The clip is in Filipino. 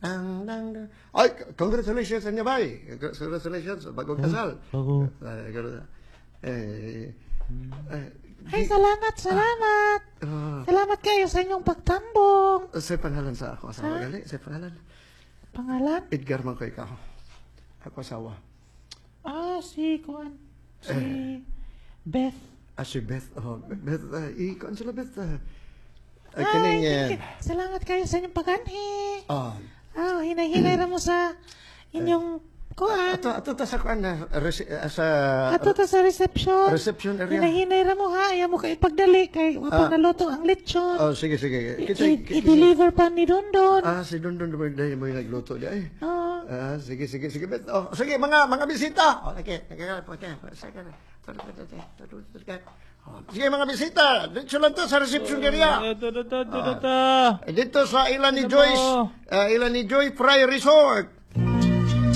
Ay, congratulations sa inyo, bay. Congratulations, bagong kasal. Bago. Eh, Ay, salamat. Salamat kayo sa inyong pagtambong. sa pangalan sa ako asawa, gali? Sa pangalan? Pangalan? Edgar man ko ikaw. Ako asawa. Si Kuan. Si Beth. Si Beth. Oh, Beth, ikuan sila Beth. Ay, Kining, salamat kayo sa inyong pagganhi. oh, Hinay-hinay ra mo sa inyong Kuan. ato ta sa kuan sa Ato ta sa reception. reception area. Hinay-hinay ra mo ha. Ayaw mo kayo ipagdali. Kay wapa naluto ang lechon. Oh, sige. I-deliver pa ni Dondon. Si Dondon dahil mo yung nagluto di ay. Oo. Sige, Beth. Oh, sige, mga bisita. Oh, okay. Sige, mga bisita. Dito lang to sa reception area. Ito. Dito sa ilan ni Joy Fry Resort.